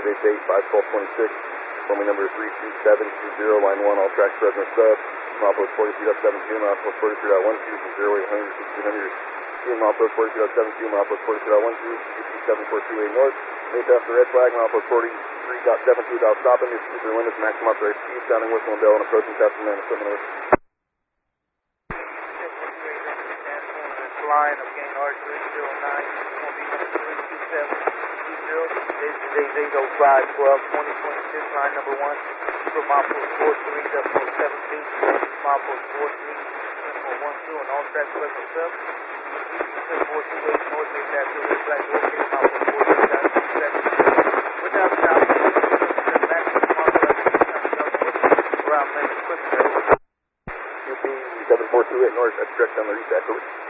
51226. Forming number 32720, line 1, all tracks present sub. Milepost 42.72, milepost 43.12, from 0800 to 1600. Milepost 42.72, milepost 42.12, UP 7428 north. May pass the red flag, milepost 43.72 without stopping. Your speed limits, maximum operating speed, sounding whistle and bell, and approaching Captain Man equipment over. Line of gain R309, will be number 32720. This is 80512, 2026, line number 1. From milepost 43.72, milepost 43.12, and all tracks present sub. 428 north, may pass the red flag, located milepost 43.72. Without stopping, maximum operating around Memphis, equipment over. UP 7428 north, that's direct on the reset, over.